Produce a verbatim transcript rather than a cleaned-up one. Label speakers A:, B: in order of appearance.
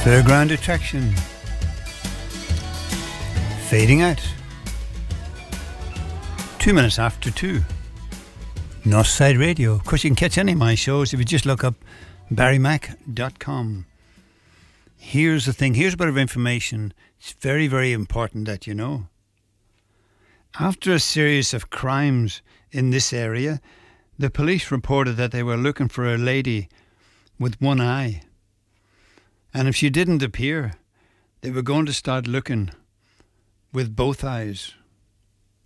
A: Fairground Attraction. Fading out. Two minutes after two. Northside Radio. Of course, you can catch any of my shows if you just look up barry mac dot com. Here's the thing. Here's a bit of information. It's very, very important that you know. After a series of crimes in this area, the police reported that they were looking for a lady with one eye. And if she didn't appear, they were going to start looking with both eyes.